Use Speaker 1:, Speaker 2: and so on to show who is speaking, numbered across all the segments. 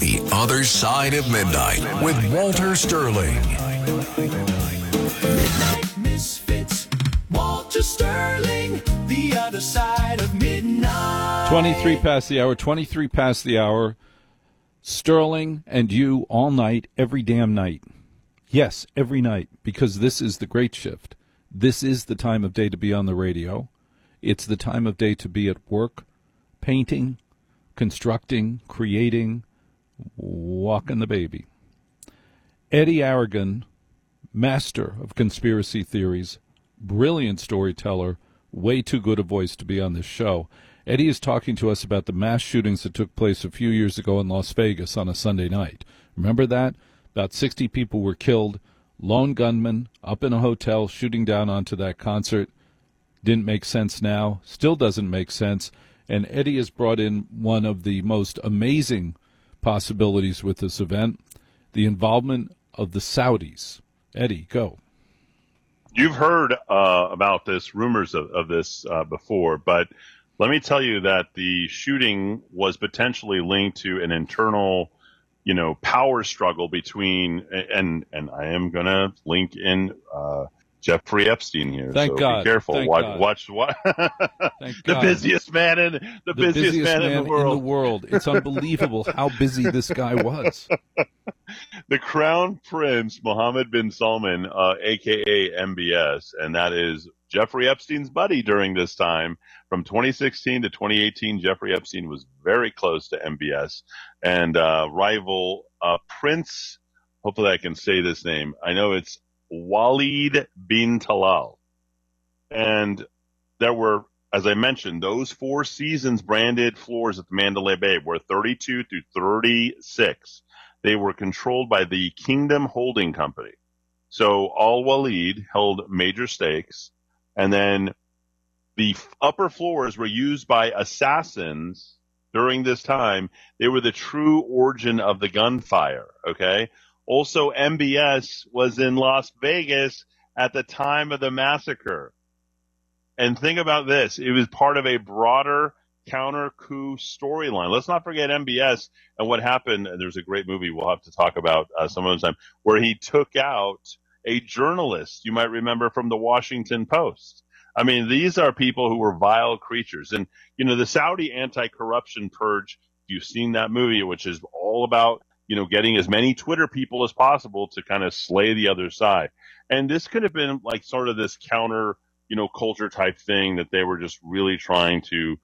Speaker 1: The Other Side of Midnight with Walter Sterling.
Speaker 2: Midnight Misfits, Walter Sterling, The Other Side of Midnight.
Speaker 3: 23 past the hour. Sterling and you all night, every damn night. Yes, every night, because this is the great shift. This is the time of day to be on the radio. It's the time of day to be at work, painting, constructing, creating, walking the baby. Eddie Aragon, master of conspiracy theories, brilliant storyteller, way too good a voice to be on this show. Eddie is talking to us about the mass shootings that took place a few years ago in Las Vegas on a Sunday night. Remember that? About 60 people were killed. Lone gunman up in a hotel shooting down onto that concert. Didn't make sense now. Still doesn't make sense. And Eddie has brought in one of the most amazing possibilities with this event, the involvement of the Saudis. Eddie, go.
Speaker 4: You've heard about this, rumors of this before, but let me tell you that the shooting was potentially linked to an internal, power struggle between, and I am going to link in Jeffrey Epstein here.
Speaker 3: Thank
Speaker 4: so
Speaker 3: God.
Speaker 4: Be careful.
Speaker 3: Thank
Speaker 4: watch.
Speaker 3: Thank
Speaker 4: the
Speaker 3: God.
Speaker 4: busiest man in the
Speaker 3: world. It's unbelievable how busy this guy was.
Speaker 4: The Crown Prince Mohammed bin Salman, a.k.a. MBS, and that is Jeffrey Epstein's buddy during this time. From 2016 to 2018, Jeffrey Epstein was very close to MBS. And rival Prince, hopefully I can say this name, I know it's Walid bin Talal. And there were, as I mentioned, those Four Seasons branded floors at the Mandalay Bay were 32 through 36. They were controlled by the Kingdom Holding Company. So Al Walid held major stakes, and then the upper floors were used by assassins during this time. They were the true origin of the gunfire, okay? Also, MBS was in Las Vegas at the time of the massacre. And think about this. It was part of a broader counter-coup storyline. Let's not forget MBS and what happened. There's a great movie we'll have to talk about some other time where he took out a journalist, you might remember, from the Washington Post. I mean, these are people who were vile creatures. And, the Saudi anti-corruption purge, you've seen that movie, which is all about, getting as many Twitter people as possible to kind of slay the other side. And this could have been like sort of this counter, culture type thing that they were just really trying to,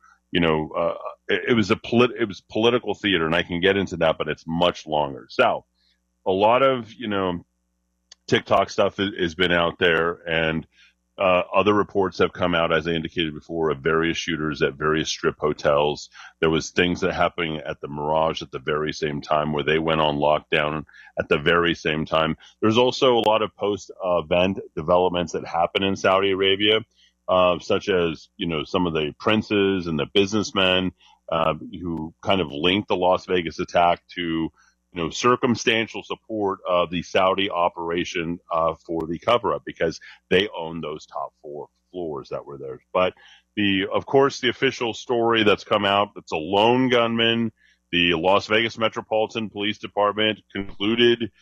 Speaker 4: it was political theater, and I can get into that, but it's much longer. So a lot of, TikTok stuff has been out there, and other reports have come out, as I indicated before, of various shooters at various strip hotels. There was things that happened at the Mirage at the very same time where they went on lockdown at the very same time. There's also a lot of post-event developments that happen in Saudi Arabia, such as, some of the princes and the businessmen who kind of linked the Las Vegas attack to circumstantial support of the Saudi operation for the cover-up, because they own those top 4 floors that were there. But of course, the official story that's come out, it's a lone gunman. The Las Vegas Metropolitan Police Department concluded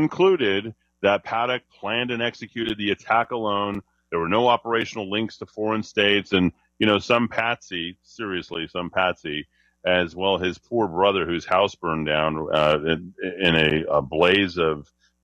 Speaker 4: that Paddock planned and executed the attack alone. There were no operational links to foreign states, and some patsy, as well his poor brother whose house burned down in a blaze of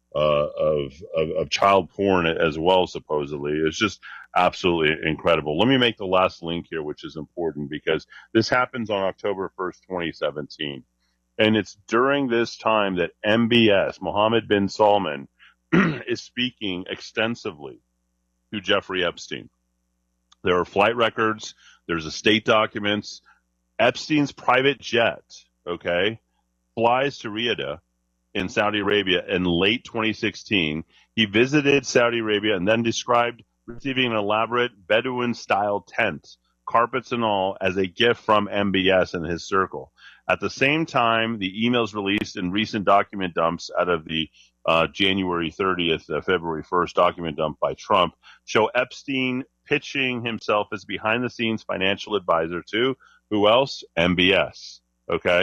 Speaker 4: child porn as well, supposedly. It's just absolutely incredible. Let me make the last link here, which is important, because this happens on October 1st, 2017. And it's during this time that MBS, Mohammed bin Salman, is speaking extensively to Jeffrey Epstein. There are flight records. There's estate documents. Epstein's private jet, flies to Riyadh in Saudi Arabia in late 2016. He visited Saudi Arabia and then described receiving an elaborate Bedouin-style tent, carpets and all, as a gift from MBS and his circle. At the same time, the emails released in recent document dumps out of the January 30th, February 1st document dump by Trump show Epstein pitching himself as behind-the-scenes financial advisor to who else? MBS. Okay.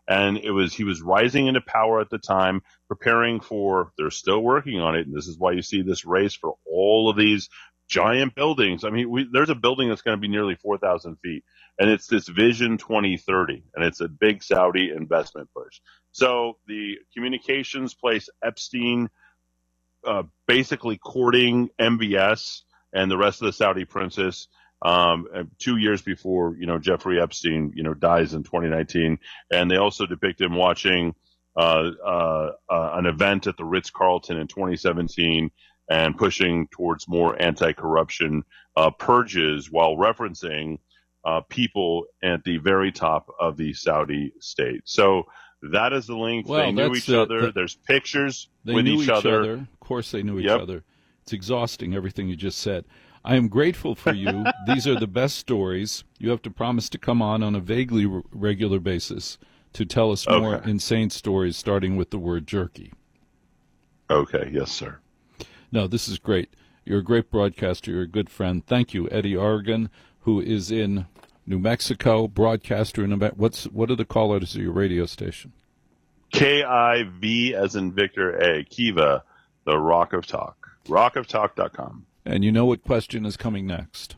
Speaker 4: And he was rising into power at the time, preparing for, they're still working on it. And this is why you see this race for all of these giant buildings. I mean, there's a building that's going to be nearly 4,000 feet, and it's this Vision 2030, and it's a big Saudi investment push. So the communications place Epstein, basically courting MBS and the rest of the Saudi princes, 2 years before, Jeffrey Epstein, dies in 2019. And they also depict him watching an event at the Ritz-Carlton in 2017 and pushing towards more anti-corruption purges while referencing people at the very top of the Saudi state. So that is the link.
Speaker 3: Well,
Speaker 4: they knew each other. There's pictures with each other.
Speaker 3: Of course they knew each other. It's exhausting, everything you just said. I am grateful for you. These are the best stories. You have to promise to come on a vaguely regular basis to tell us more insane stories, starting with the word jerky. Okay. Yes, sir. No, this is great. You're a great broadcaster. You're a good friend. Thank you, Eddie Aragon, who is in New Mexico, broadcaster in New Mexico. What are the call-outs of your radio station? KIV as in Victor A. Kiva, the Rock of Talk. rockoftalk.com. And you know what question is coming next?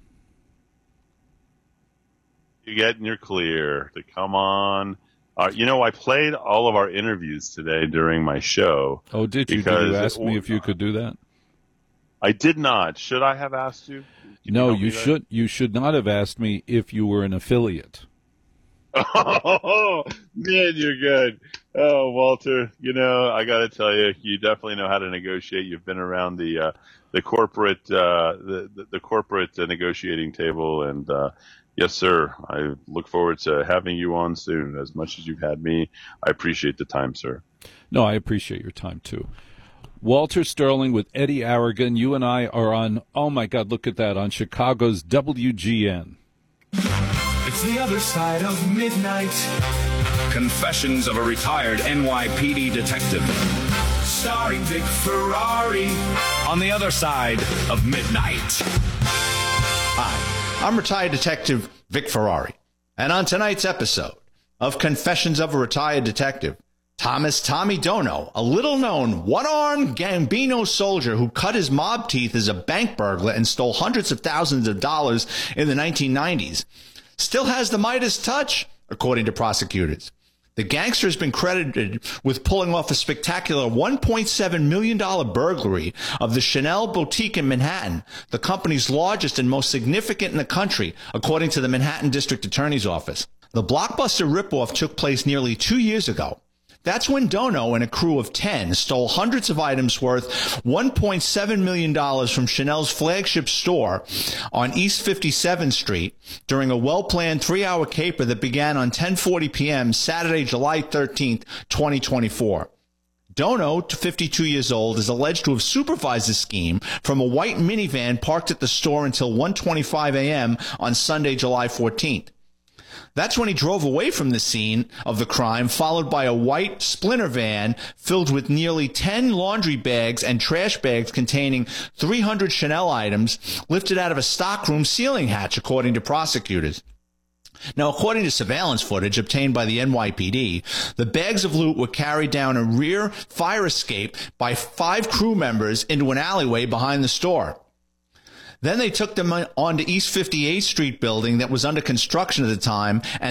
Speaker 3: You get in your clear to come on. I played all of our interviews today during my show. Oh, did you? Did you ask me if you could do that? I did not. Should I have asked you? No, you should. You should not have asked me if you were an affiliate. Oh, man, you're good. Oh, Walter, I got to tell you, you definitely know how to negotiate. You've been around the corporate the corporate negotiating table, and yes, sir. I look forward to having you on soon. As much as you've had me, I appreciate the time, sir. No, I appreciate your time too. Walter Sterling with Eddie Aragon. You and I are on, oh my God, look at that, on Chicago's WGN.
Speaker 2: It's the other side of midnight.
Speaker 5: Confessions of a retired NYPD detective.
Speaker 2: Starring Vic Ferrari.
Speaker 5: On the other side of midnight.
Speaker 6: Hi, I'm retired detective Vic Ferrari. And on tonight's episode of Confessions of a Retired Detective, Thomas Tommy Dono, a little-known one-armed Gambino soldier who cut his mob teeth as a bank burglar and stole hundreds of thousands of dollars in the 1990s, still has the Midas touch, according to prosecutors. The gangster has been credited with pulling off a spectacular $1.7 million burglary of the Chanel boutique in Manhattan, the company's largest and most significant in the country, according to the Manhattan District Attorney's Office. The blockbuster ripoff took place nearly 2 years ago. That's when Dono and a crew of 10 stole hundreds of items worth $1.7 million from Chanel's flagship store on East 57th Street during a well-planned 3-hour caper that began on 10:40 p.m. Saturday, July 13th, 2024. Dono, 52 years old, is alleged to have supervised the scheme from a white minivan parked at the store until 1:25 a.m. on Sunday, July 14th. That's when he drove away from the scene of the crime, followed by a white Sprinter van filled with nearly 10 laundry bags and trash bags containing 300 Chanel items lifted out of a stockroom ceiling hatch, according to prosecutors. Now, according to surveillance footage obtained by the NYPD, the bags of loot were carried down a rear fire escape by 5 crew members into an alleyway behind the store. Then they took them onto East 58th Street building that was under construction at the time, and